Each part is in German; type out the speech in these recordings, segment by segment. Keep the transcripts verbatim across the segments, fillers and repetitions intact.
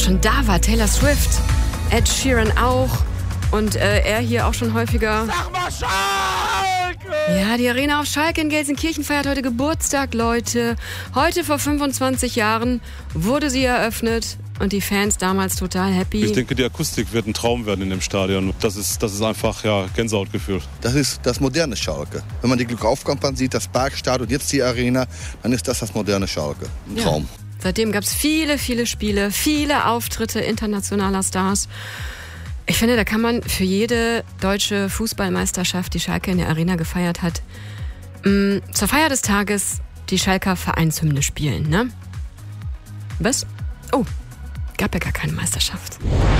schon da war. Taylor Swift, Ed Sheeran auch und äh, er hier auch schon häufiger. Sag mal Schalke! Ja, die Arena auf Schalke in Gelsenkirchen feiert heute Geburtstag, Leute. Heute vor fünfundzwanzig Jahren wurde sie eröffnet und die Fans damals total happy. Ich denke, die Akustik wird ein Traum werden in dem Stadion. Das ist, das ist einfach ja, Gänsehautgefühl. Das ist das moderne Schalke. Wenn man die Glückaufkampagne sieht, das Parkstadion und jetzt die Arena, dann ist das das moderne Schalke. Ein Ja. Traum. Seitdem gab es viele, viele Spiele, viele Auftritte internationaler Stars. Ich finde, da kann man für jede deutsche Fußballmeisterschaft, die Schalke in der Arena gefeiert hat, mh, zur Feier des Tages die Schalker Vereinshymne spielen, ne? Was? Oh, gab ja gar keine Meisterschaft.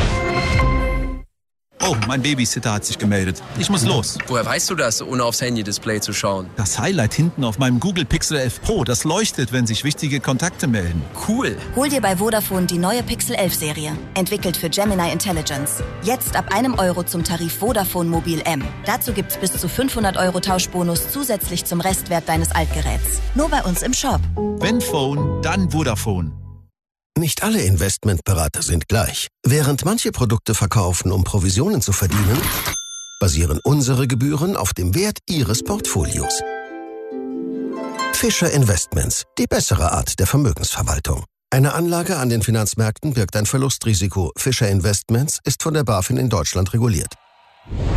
Oh, mein Babysitter hat sich gemeldet. Ich muss los. Woher weißt du das, ohne aufs Handy-Display zu schauen? Das Highlight hinten auf meinem Google Pixel elf Pro, das leuchtet, wenn sich wichtige Kontakte melden. Cool. Hol dir bei Vodafone die neue Pixel elf Serie. Entwickelt für Gemini Intelligence. Jetzt ab einem Euro zum Tarif Vodafone Mobil M. Dazu gibt's bis zu fünfhundert Euro Tauschbonus zusätzlich zum Restwert deines Altgeräts. Nur bei uns im Shop. Wenn Phone, dann Vodafone. Nicht alle Investmentberater sind gleich. Während manche Produkte verkaufen, um Provisionen zu verdienen, basieren unsere Gebühren auf dem Wert Ihres Portfolios. Fischer Investments, die bessere Art der Vermögensverwaltung. Eine Anlage an den Finanzmärkten birgt ein Verlustrisiko. Fischer Investments ist von der BaFin in Deutschland reguliert.